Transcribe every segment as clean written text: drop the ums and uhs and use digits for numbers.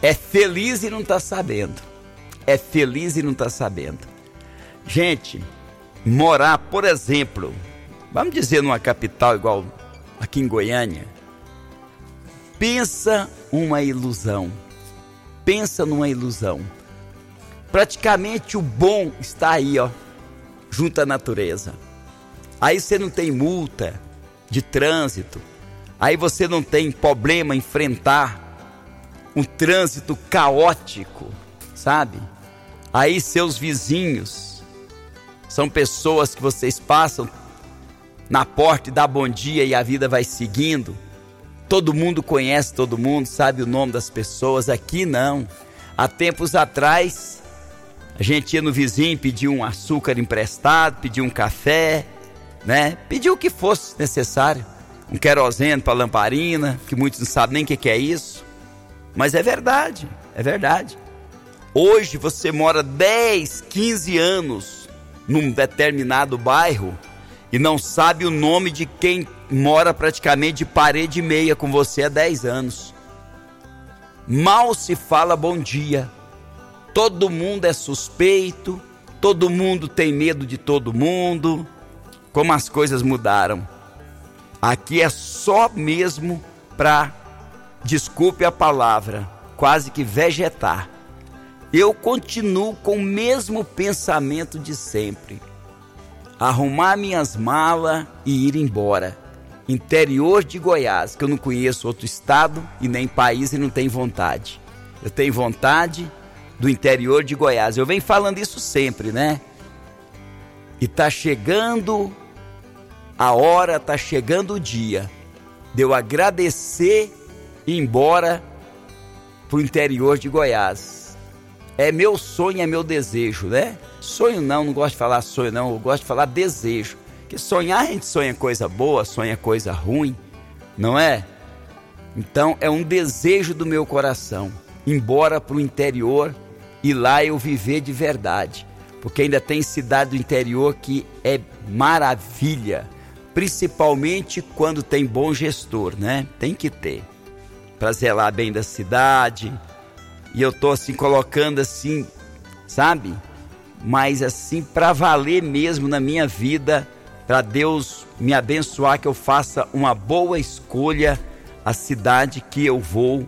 É feliz e não está sabendo. É feliz e não está sabendo. Gente, morar, por exemplo, vamos dizer numa capital igual aqui em Goiânia, pensa uma ilusão. Pensa numa ilusão. Praticamente o bom está aí, ó, junto à natureza. Aí você não tem multa de trânsito. Aí você não tem problema em enfrentar um trânsito caótico, sabe? Aí seus vizinhos são pessoas que vocês passam na porta e dá bom dia e a vida vai seguindo. Todo mundo conhece todo mundo, sabe o nome das pessoas. Aqui não. Há tempos atrás, a gente ia no vizinho, pedia um açúcar emprestado, pedia um café, né? Pedia o que fosse necessário. Um querosene para lamparina, que muitos não sabem nem o que é isso. Mas é verdade, é verdade. Hoje você mora 10, 15 anos num determinado bairro e não sabe o nome de quem mora praticamente de parede e meia com você há 10 anos. Mal se fala bom dia. Todo mundo é suspeito, todo mundo tem medo de todo mundo. Como as coisas mudaram. Aqui é só mesmo para, desculpe a palavra, quase que vegetar. Eu continuo com o mesmo pensamento de sempre. Arrumar minhas malas e ir embora. Interior de Goiás, que eu não conheço outro estado e nem país e não tenho vontade. Eu tenho vontade do interior de Goiás. Eu venho falando isso sempre, né? E tá chegando a hora, tá chegando o dia de eu agradecer e ir embora pro interior de Goiás. É meu sonho, é meu desejo, né? Sonho não gosto de falar sonho não, eu gosto de falar desejo. Porque sonhar, a gente sonha coisa boa, sonha coisa ruim, não é? Então é um desejo do meu coração, ir embora pro interior e lá eu viver de verdade. Porque ainda tem cidade do interior que é maravilha. Principalmente quando tem bom gestor, né? Tem que ter, para zelar bem da cidade. E eu tô assim, colocando assim, sabe? Mas assim, para valer mesmo na minha vida, para Deus me abençoar, que eu faça uma boa escolha, a cidade que eu vou,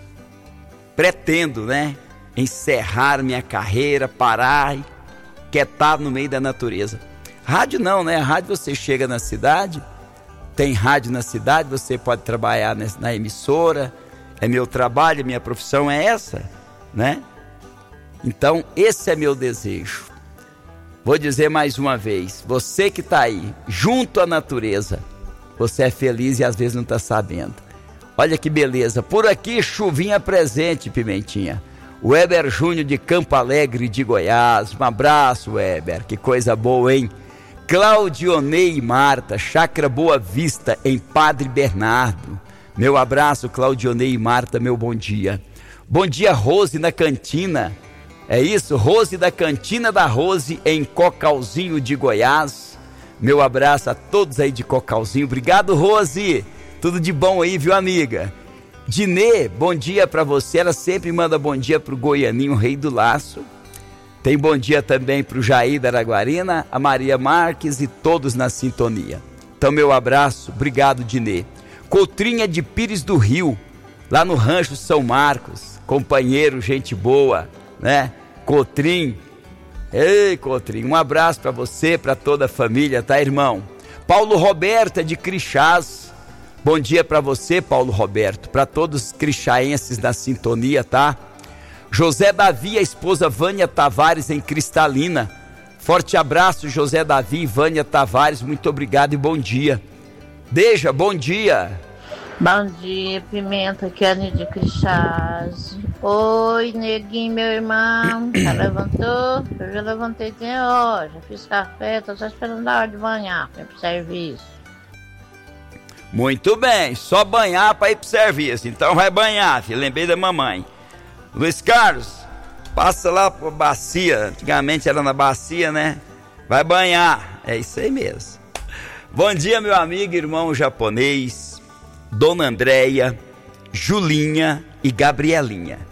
pretendo, né? Encerrar minha carreira, parar e quietar no meio da natureza. Rádio não, né? Rádio você chega na cidade, tem rádio na cidade, você pode trabalhar na emissora, é meu trabalho, minha profissão é essa, né? Então, esse é meu desejo. Vou dizer mais uma vez, você que está aí, junto à natureza, você é feliz e às vezes não está sabendo. Olha que beleza, por aqui chuvinha presente, Pimentinha. O Weber Júnior de Campo Alegre de Goiás, um abraço, Weber, que coisa boa, hein? Claudionei e Marta, Chácara Boa Vista, em Padre Bernardo. Meu abraço, Claudionei e Marta, meu bom dia. Bom dia, Rose na Cantina. É isso, Rose da Cantina da Rose, em Cocalzinho de Goiás. Meu abraço a todos aí de Cocalzinho. Obrigado, Rose. Tudo de bom aí, viu, amiga? Dinê, bom dia pra você. Ela sempre manda bom dia pro Goianinho, Rei do Laço. Tem bom dia também para o Jair da Araguarina, a Maria Marques e todos na sintonia. Então, meu abraço, obrigado, Dinê. Coutrinha de Pires do Rio, lá no Rancho São Marcos, companheiro, gente boa, né? Coutrinho, ei, Coutrinho, um abraço para você, para toda a família, tá, irmão? Paulo Roberta de Crixás, bom dia para você, Paulo Roberto, para todos os crixaenses na sintonia, tá? José Davi, a esposa Vânia Tavares em Cristalina. Forte abraço, José Davi e Vânia Tavares, muito obrigado e bom dia. Deja, bom dia. Bom dia, Pimenta, aqui é a Nide Crixás. Oi, neguinho, meu irmão, já levantou? Eu já levantei de hoje, já fiz café, tô só esperando a hora de banhar, pra ir pro serviço. Muito bem, só banhar para ir pro serviço, então vai banhar, filho, lembrei da mamãe. Luiz Carlos, passa lá pra bacia, antigamente era na bacia, né? Vai banhar, é isso aí mesmo. Bom dia, meu amigo, irmão japonês, Dona Andréia, Julinha e Gabrielinha.